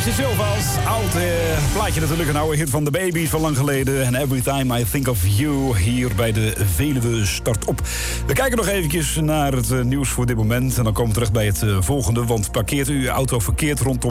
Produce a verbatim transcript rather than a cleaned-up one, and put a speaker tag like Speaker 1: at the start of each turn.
Speaker 1: Nancy Silva's. Oud eh, plaatje natuurlijk, een oude hit van de Baby's van lang geleden. En Every Time I Think of You, hier bij de Veluwe Start Op. We kijken nog eventjes naar het uh, nieuws voor dit moment. En dan komen we terecht bij het uh, volgende. Want parkeert u uw auto verkeerd rondom